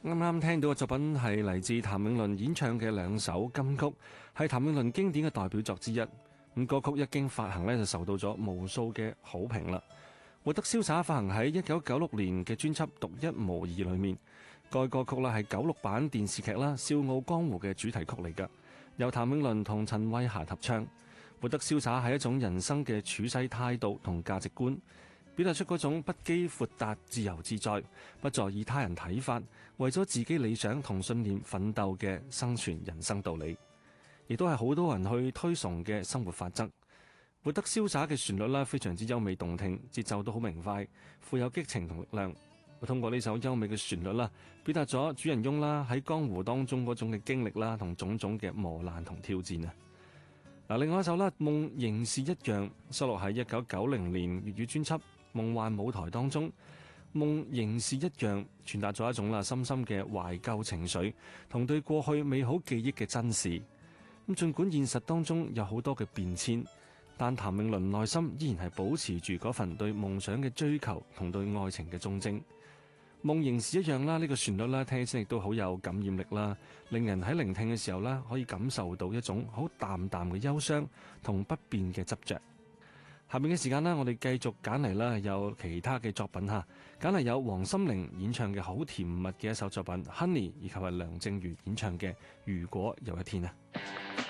啱啱聽到嘅作品係嚟自譚詠麟演唱嘅兩首金曲，係譚詠麟經典嘅代表作之一。咁歌曲一經發行呢，就受到咗無數嘅好評啦。活得瀟灑發行喺1996年嘅專輯《獨一無二》裏面，該歌曲啦係96版電視劇啦《笑傲江湖》嘅主題曲嚟㗎，由譚詠麟同陳慧嫻合唱。活得瀟灑係一種人生嘅處世態度同價值觀，表達出嗰種不羈闊達、自由自在，不在意他人睇法，為咗自己理想同信念奮鬥嘅生存人生道理，亦都係好多人去推崇嘅生活法則。活得瀟灑嘅旋律啦，非常之優美動聽，節奏都好明快，富有激情同力量。通過呢首優美嘅旋律啦，表達咗主人翁啦喺江湖當中嗰種嘅經歷啦，同種種嘅磨難同挑戰啊！嗱，另外一首啦，《夢仍是一樣》收錄喺1990年粵語專輯《夢幻舞台》當中，《夢仍是一樣》傳達咗一種啦深深嘅懷舊情緒，同對過去美好記憶嘅珍視。咁儘管現實當中有好多嘅變遷，但譚詠麟內心依然係保持住嗰份對夢想嘅追求同對愛情嘅忠貞。夢仍是一樣啦，呢個旋律啦，聽起身亦都好有感染力啦，令人喺聆聽嘅時候啦，可以感受到一種好淡淡嘅憂傷同不變嘅執着。下面嘅時間啦，我哋繼續揀嚟啦，有其他嘅作品嚇，揀嚟有黃心玲演唱嘅好甜蜜嘅一首作品《Honey》，以及係梁靜茹演唱嘅《如果有一天》啊。